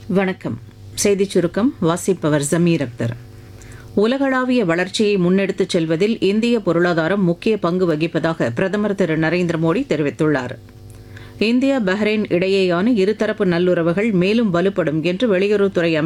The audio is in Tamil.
வணக்கம். செய்திச் சுருக்கம் வாசிப்பவர் ஜமீர் அக்தர். உலகளாவிய வளர்ச்சியை முன்னெடுத்துச் செல்வதில் இந்திய பொருளாதாரம் முக்கிய பங்கு வகிப்பதாக பிரதமர் திரு நரேந்திர மோடி தெரிவித்துள்ளார். இந்தியா பஹ்ரைன் இடையேயான இருதரப்பு நல்லுறவுகள் மேலும் வலுப்படும் என்று வெளியுறவுத்துறை